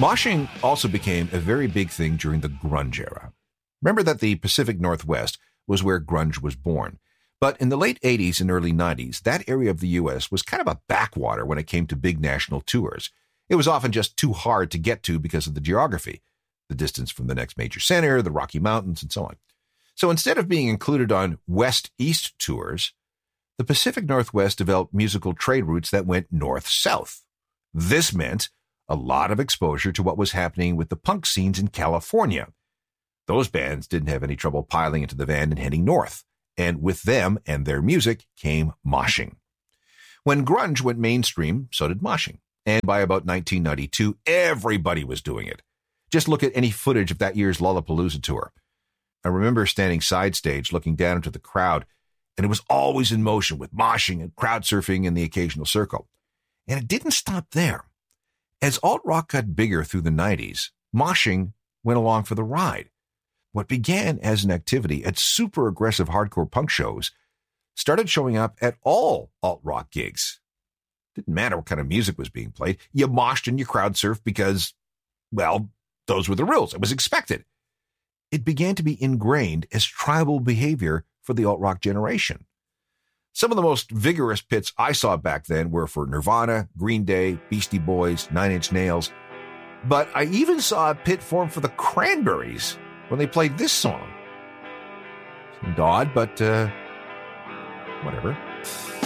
Moshing also became a very big thing during the grunge era. Remember that the Pacific Northwest was where grunge was born. But in the late 80s and early 90s, that area of the U.S. was kind of a backwater when it came to big national tours. It was often just too hard to get to because of the geography, the distance from the next major center, the Rocky Mountains, and so on. So instead of being included on West-East tours, the Pacific Northwest developed musical trade routes that went north-south. This meant a lot of exposure to what was happening with the punk scenes in California. Those bands didn't have any trouble piling into the van and heading north. And with them and their music came moshing. When grunge went mainstream, so did moshing. And by about 1992, everybody was doing it. Just look at any footage of that year's Lollapalooza tour. I remember standing side stage looking down into the crowd, and it was always in motion with moshing and crowd surfing and the occasional circle. And it didn't stop there. As alt-rock got bigger through the 90s, moshing went along for the ride. What began as an activity at super aggressive hardcore punk shows started showing up at all alt-rock gigs. Didn't matter what kind of music was being played. You moshed and you crowd surfed because, well, those were the rules. It was expected. It began to be ingrained as tribal behavior for the alt-rock generation. Some of the most vigorous pits I saw back then were for Nirvana, Green Day, Beastie Boys, Nine Inch Nails. But I even saw a pit form for the Cranberries when they played this song. Seemed odd, but whatever.